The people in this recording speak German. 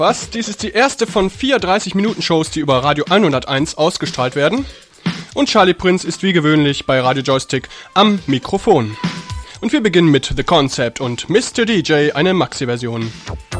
Was? Dies ist die erste von 4 30-Minuten-Shows, die über Radio 101 ausgestrahlt werden. Und Charlie Prinz ist wie gewöhnlich bei Radio Joystick am Mikrofon. Und wir beginnen mit The Concept und Mr. DJ, eine Maxi-Version.